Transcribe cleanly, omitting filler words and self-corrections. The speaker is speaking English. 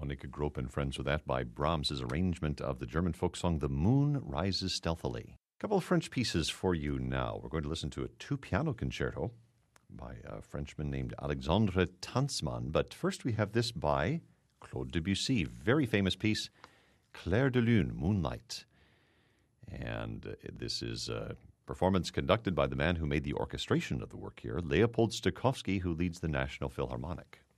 Monika Grope and Friends with that by Brahms' arrangement of the German folk song The Moon Rises Stealthily. A couple of French pieces for you now. We're going to listen to a two-piano concerto by a Frenchman named Alexandre Tanzmann. But first we have this by Claude Debussy, very famous piece, Clair de Lune, Moonlight. And this is a performance conducted by the man who made the orchestration of the work here, Leopold Stokowski, who leads the National Philharmonic.